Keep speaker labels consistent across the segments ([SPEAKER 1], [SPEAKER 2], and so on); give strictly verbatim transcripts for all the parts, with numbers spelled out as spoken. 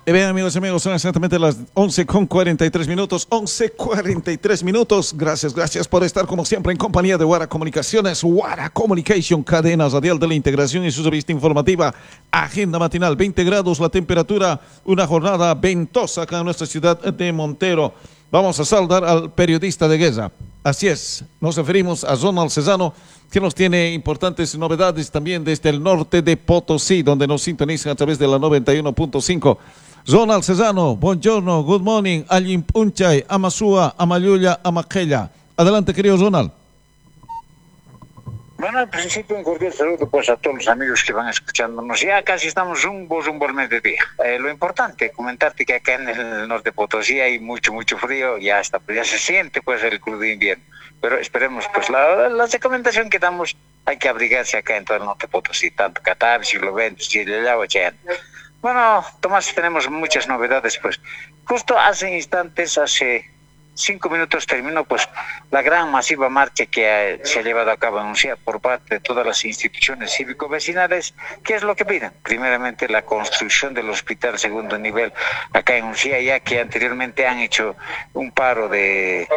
[SPEAKER 1] Y bien, amigos y amigos, son exactamente las once con cuarenta y tres minutos, once cuarenta y tres minutos. Gracias, gracias por estar como siempre en compañía de Wara Comunicaciones, Wara Communication, cadena radial de la integración y su revista informativa. Agenda matinal, veinte grados la temperatura, una jornada ventosa acá en nuestra ciudad de Montero. Vamos a saludar al periodista de guerra. Así es, nos referimos a Ronald Cesano, que nos tiene importantes novedades también desde el norte de Potosí, donde nos sintonizan a través de la noventa y uno punto cinco. Ronald Cesano, buongiorno, good morning, Allim Punchay, Amasua, Amayuya, Amaquella. Adelante, querido Ronald.
[SPEAKER 2] Bueno, al principio un cordial saludo pues a todos los amigos que van escuchándonos. Ya casi estamos rumbo, rumbo al mediodía. Eh, lo importante, comentarte que acá en el norte de Potosí hay mucho, mucho frío, ya hasta ya se siente pues el crudo invierno. Pero esperemos pues la, la recomendación que damos, hay que abrigarse acá en todo el norte de Potosí, tanto Catavi, Siglo veinte, Chile, Chile. Bueno, Tomás, tenemos muchas novedades pues. Justo hace instantes, hace cinco minutos terminó pues la gran masiva marcha que eh, se ha llevado a cabo en Uncía por parte de todas las instituciones cívico-vecinales. ¿Qué es lo que piden? Primeramente la construcción del hospital segundo nivel acá en Uncía, ya que anteriormente han hecho un paro de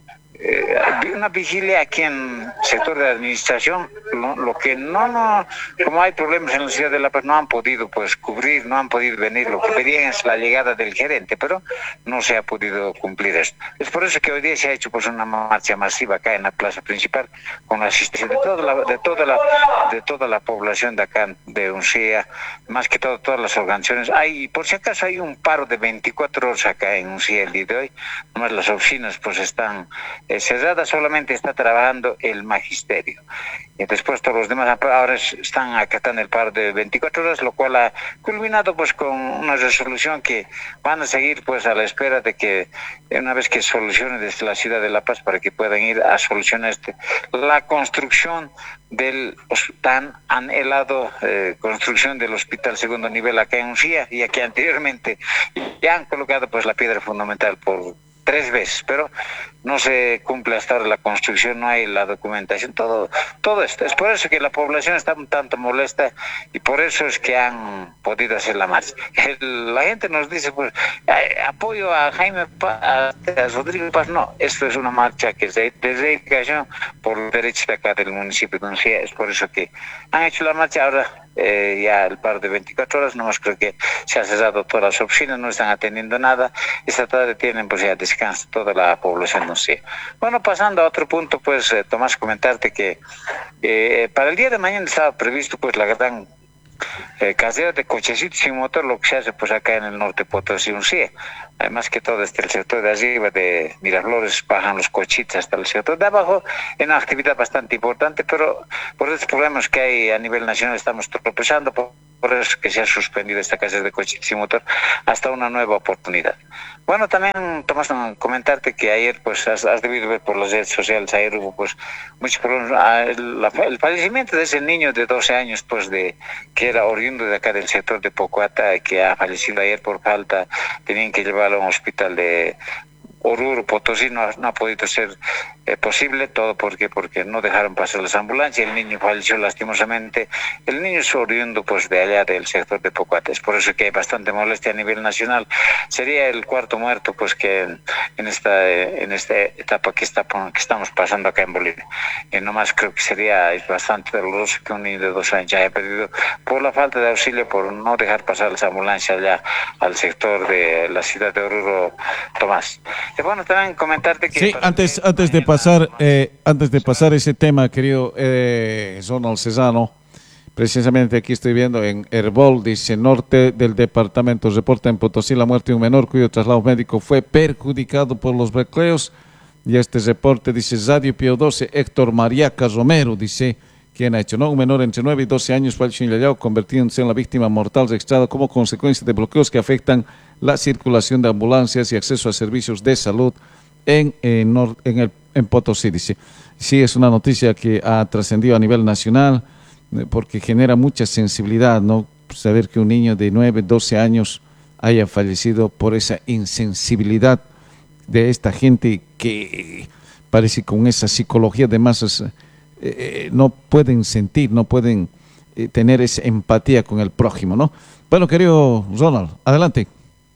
[SPEAKER 2] eh, una vigilia aquí en el sector de administración, lo, lo que no, no, como hay problemas en la ciudad de La Paz, no han podido pues cubrir, no han podido venir. Lo que pedían es la llegada del gerente, pero no se ha podido cumplir esto. Es por eso que hoy día se ha hecho pues una marcha masiva acá en la plaza principal, con la asistencia de toda la, de toda la, de toda la población de acá de Uncía, más que todo todas las organizaciones. Hay, por si acaso hay un paro de veinticuatro horas acá en Uncía el día de hoy, nomás las oficinas pues están eh, cerradas, solamente está trabajando el magisterio. Y después todos los demás ahora están acatando el paro de veinticuatro horas, lo cual ha culminado pues con una resolución que van a seguir pues a la espera de que una vez que solucione desde la ciudad de La Paz para que puedan ir a solucionar este, la construcción del tan anhelado eh, construcción del hospital segundo nivel acá en Uncía, y aquí anteriormente ya han colocado pues la piedra fundamental por tres veces, pero no se cumple hasta ahora la construcción, no hay la documentación, todo, todo esto. Es por eso que la población está un tanto molesta y por eso es que han podido hacer la marcha. El, la gente nos dice, pues, apoyo a Jaime Paz, a, a Rodrigo Paz. No, esto es una marcha que es de, de dedicación por los derechos de acá del municipio de Uncía. Es por eso que han hecho la marcha ahora. Eh, ya el paro de veinticuatro horas, nomás creo que se han cerrado todas las oficinas, no están atendiendo nada. Esta tarde tienen pues ya descanso toda la población, no sé. Bueno, pasando a otro punto, pues eh, Tomás, comentarte que eh, para el día de mañana estaba previsto pues la gran eh, carrera de cochecitos sin motor, lo que se hace pues acá en el norte de Potosí, Uncía. Además que todo desde el sector de arriba de Miraflores bajan los cochitos hasta el sector de abajo, en una actividad bastante importante, pero por estos problemas que hay a nivel nacional estamos tropezando, por, por eso que se ha suspendido esta carrera de cochitos sin motor hasta una nueva oportunidad. Bueno, también Tomás, comentarte que ayer pues has, has debido ver por las redes sociales, ayer hubo pues muchos problemas, el, el fallecimiento de ese niño de doce años pues de que era oriundo de acá del sector de Pocuata, que ha fallecido ayer por falta, tenían que llevarlo a un hospital de Oruro, Potosí, no, no ha podido ser eh, posible, todo porque porque no dejaron pasar las ambulancias, el niño falleció lastimosamente. El niño es oriundo pues de allá del sector de Pocuata, es por eso que hay bastante molestia a nivel nacional. Sería el cuarto muerto pues que en, en esta en esta etapa que está que estamos pasando acá en Bolivia. Y nomás creo que sería es bastante doloroso que un niño de dos años haya perdido por la falta de auxilio, por no dejar pasar las ambulancias allá al sector de la ciudad de Oruro, Tomás. Y bueno, también comentarte que...
[SPEAKER 1] Sí, antes, antes de pasar eh, antes de pasar ese tema, querido eh, Ronald Cesano, precisamente aquí estoy viendo en Herbol, dice, norte del departamento, reporta en Potosí la muerte de un menor cuyo traslado médico fue perjudicado por los bloqueos, y este reporte dice Radio Pío doce, Héctor Mariaca Romero, dice, ¿quién ha hecho? No, un menor entre nueve y doce años falleció en Yayao, convirtiéndose en la víctima mortal registrada como consecuencia de bloqueos que afectan la circulación de ambulancias y acceso a servicios de salud en, en, en, el, en Potosí, dice. Sí, es una noticia que ha trascendido a nivel nacional eh, porque genera mucha sensibilidad, ¿no? Saber que un niño de nueve, doce años haya fallecido por esa insensibilidad de esta gente que parece con esa psicología de masas eh, no pueden sentir, no pueden eh, tener esa empatía con el prójimo, ¿no? Bueno, querido Ronald, adelante.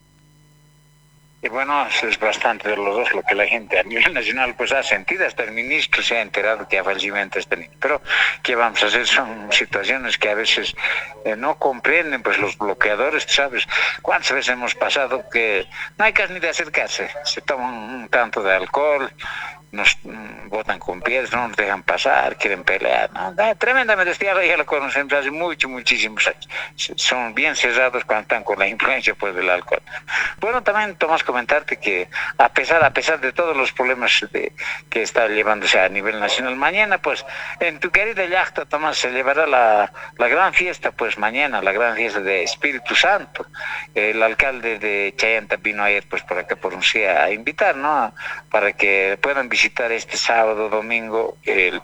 [SPEAKER 2] Y bueno, eso es bastante doloroso lo que la gente a nivel nacional pues ha sentido, hasta el ministro se ha enterado que ha fallecimiento este niño. Pero, ¿qué vamos a hacer? Son situaciones que a veces eh, no comprenden pues los bloqueadores, ¿sabes? ¿Cuántas veces hemos pasado que no hay caso ni de acercarse? Se toman un tanto de alcohol, nos mm, botan con piedras, no nos dejan pasar, quieren pelear, ¿no? Da, tremendamente, este ya, ya lo conocemos hace mucho, muchísimos años. Son bien cerrados cuando están con la influencia pues del alcohol. Bueno, también Tomás, comentarte que a pesar, a pesar de todos los problemas de, que está llevándose a nivel nacional, mañana pues en tu querida Llacta, Tomás, se llevará la, la gran fiesta, pues mañana, la gran fiesta de Espíritu Santo. El alcalde de Chayanta vino ayer pues por acá por un día a invitar, ¿no? Para que puedan visitar visitar este sábado, domingo, el,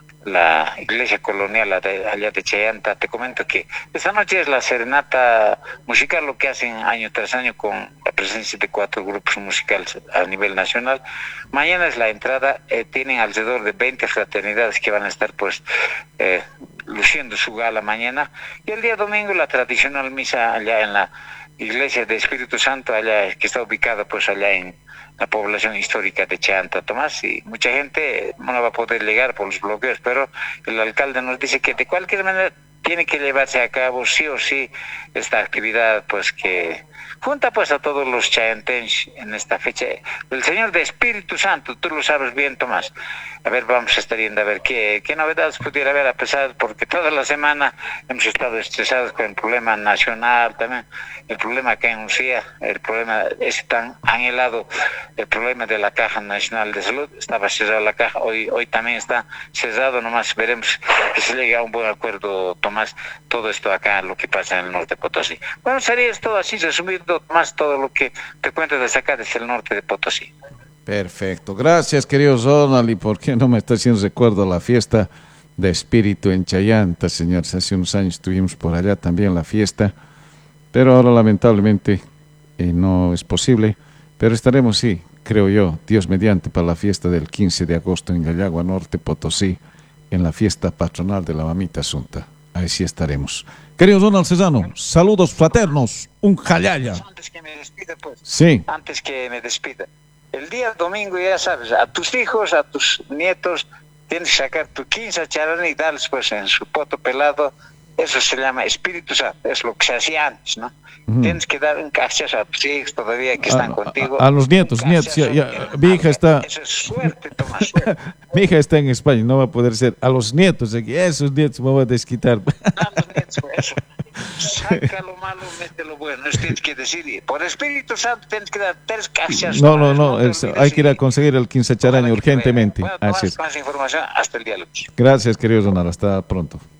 [SPEAKER 2] la iglesia colonial allá de Chayanta. Te comento que esta noche es la serenata musical, lo que hacen año tras año con la presencia de cuatro grupos musicales a nivel nacional. Mañana es la entrada, eh, tienen alrededor de veinte fraternidades que van a estar pues eh, luciendo su gala mañana, y el día domingo la tradicional misa allá en la iglesia de Espíritu Santo, allá que está ubicada pues allá en la población histórica de Chayanta, Tomás, y mucha gente no va a poder llegar por los bloqueos, pero el alcalde nos dice que de cualquier manera tiene que llevarse a cabo sí o sí esta actividad, pues que junta pues a todos los chayantenses en esta fecha. El Señor de Espíritu Santo, tú lo sabes bien, Tomás. A ver, vamos a estar yendo a ver qué, qué novedades pudiera haber, a pesar, porque toda la semana hemos estado estresados con el problema nacional también, el problema acá en Ucía, el problema es tan anhelado, el problema de la Caja Nacional de Salud. Estaba cerrada la caja, hoy, hoy también está cerrado, nomás veremos que se llegue a un buen acuerdo, Tomás, todo esto acá, lo que pasa en el norte de Potosí. Bueno, sería esto así resumido, más todo lo que te cuento desde acá, desde el norte de Potosí.
[SPEAKER 1] Perfecto, gracias querido Ronald. ¿Y por qué no me está haciendo recuerdo a la fiesta de Espíritu en Chayanta, señores? Hace unos años estuvimos por allá también la fiesta, pero ahora lamentablemente eh, no es posible, pero estaremos, sí, creo yo, Dios mediante, para la fiesta del quince de agosto en Gallagua Norte, Potosí, en la fiesta patronal de la Mamita Asunta. Ahí sí estaremos. Querido Ronald Cesano, saludos fraternos, un jalaya.
[SPEAKER 2] Antes que me despida, pues.
[SPEAKER 1] Sí.
[SPEAKER 2] Antes que me despida. El día domingo, ya sabes, a tus hijos, a tus nietos, tienes que sacar tu quince charán y darles pues en su poto pelado. Eso se llama Espíritu Santo, es lo que se hacía antes, ¿no? Uh-huh. Tienes que dar un cachazo a tus hijos todavía que están a, contigo.
[SPEAKER 1] A, a los nietos, nietos, ya, ya. Mi hija está...
[SPEAKER 2] Eso es suerte, Tomás, suerte.
[SPEAKER 1] Mi hija está en España, no va a poder ser. A los nietos, aquí, esos nietos me voy a desquitar.
[SPEAKER 2] A los nietos, eso. Saca lo malo, mete lo bueno, eso tienes que decir. Por Espíritu Santo tienes que dar tres cachas.
[SPEAKER 1] No, no, no, el, hay que ir a conseguir el quince charaño urgentemente.
[SPEAKER 2] Bueno,
[SPEAKER 1] así es.
[SPEAKER 2] Más información hasta el día lunes.
[SPEAKER 1] Gracias, querido Donald, hasta pronto.